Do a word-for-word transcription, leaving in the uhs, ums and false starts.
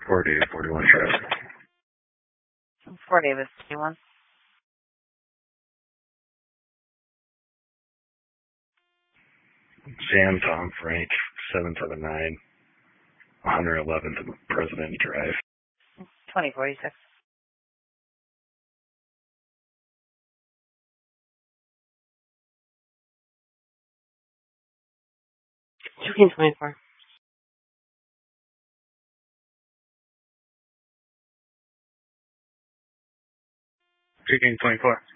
forty, forty-one traffic. four Davis, twenty-one. Sam Tom Frank, seven seven nine, one eleventh President Drive. twenty forty-six. two twenty-four. two twenty-four.